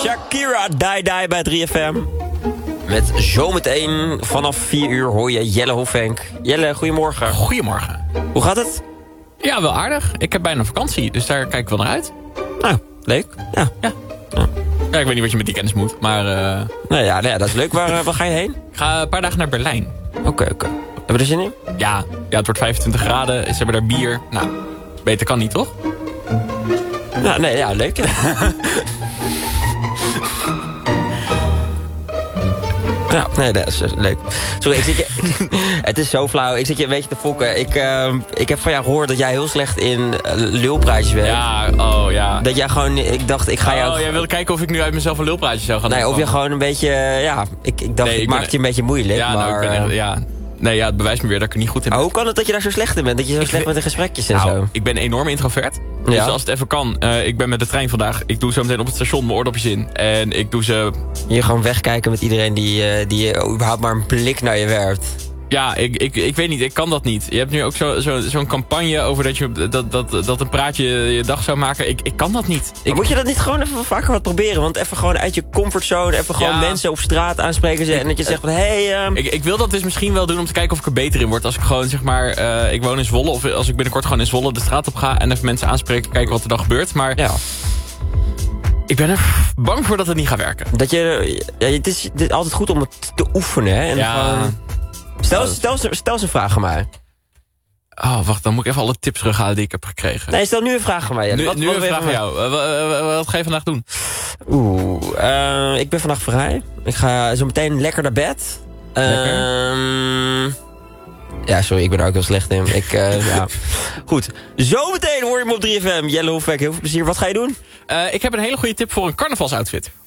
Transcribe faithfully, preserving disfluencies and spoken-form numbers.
Shakira, Die Die bij drie F M. Met zometeen vanaf vier uur hoor je Jelle Hofvenk. Jelle, goedemorgen. Goedemorgen. Hoe gaat het? Ja, wel aardig. Ik heb bijna vakantie, dus daar kijk ik wel naar uit. Nou, leuk. Ja. Ja. Ja, ja ik weet niet wat je met die kennis moet, maar... Uh... Nou ja, nou ja, dat is leuk. Waar, uh, waar ga je heen? Ik ga een paar dagen naar Berlijn. Oké, okay, oké. Okay. Hebben we er zin in? Ja, ja, het wordt vijfentwintig graden. Ze hebben daar bier. Nou, beter kan niet, toch? Nou, nee, ja, leuk. Ja, nee, dat is leuk. Sorry, ik zit je, het is zo flauw. Ik zit je een beetje te fokken. Ik, uh, ik heb van jou gehoord dat jij heel slecht in uh, lulpraatjes bent. Ja, oh ja. Dat jij gewoon, ik dacht, ik ga oh, jou... jij wilde kijken of ik nu uit mezelf een lulpraatje zou gaan doen. Nee, of je gewoon een beetje, ja, ik, ik dacht, nee, ik, ik maak het je een beetje moeilijk. Ja, maar, nou, ik ben echt, ja. Nee, ja, het bewijst me weer dat ik er niet goed in ben. Oh, hoe kan het dat je daar zo slecht in bent? Dat je zo ik slecht ben... met de gesprekjes en nou, zo? Ik ben enorm introvert. Dus ja. Als het even kan, uh, ik ben met de trein vandaag. Ik doe zo meteen op het station mijn oordopjes in. En ik doe ze... Je gewoon wegkijken met iedereen die, uh, die uh, überhaupt maar een blik naar je werpt. Ja, ik, ik, ik weet niet, ik kan dat niet. Je hebt nu ook zo'n zo, zo'n campagne over dat, je, dat, dat, dat een praatje je dag zou maken. Ik, ik kan dat niet. Ik... Moet je dat niet gewoon even vaker wat proberen? Want even gewoon uit je comfortzone, even gewoon ja. mensen op straat aanspreken ze, en dat je zegt van, hé... Hey, um... ik, ik wil dat dus misschien wel doen om te kijken of ik er beter in word. Als ik gewoon, zeg maar, uh, ik woon in Zwolle, of als ik binnenkort gewoon in Zwolle de straat op ga en even mensen aanspreken, kijken wat er dan gebeurt. Maar... Ja. Ik ben er bang voor dat het niet gaat werken. Dat je, ja, het, is, het is altijd goed om het te oefenen, hè? En ja... gewoon... Stel, stel, stel, stel eens een vraag aan mij. Oh, wacht, dan moet ik even alle tips terughalen die ik heb gekregen. Nee, stel nu een vraag aan mij. Nu, wat, nu wat een vraag aan jou. Uh, wat, wat ga je vandaag doen? Oeh, uh, ik ben vandaag vrij. Ik ga zo meteen lekker naar bed. Lekker? Uh, ja, sorry, ik ben er ook heel slecht in. Ik, uh, ja. Goed, zometeen hoor je me op drie F M. Jelle Hofvenk, heel veel plezier. Wat ga je doen? Uh, ik heb een hele goede tip voor een carnavalsoutfit.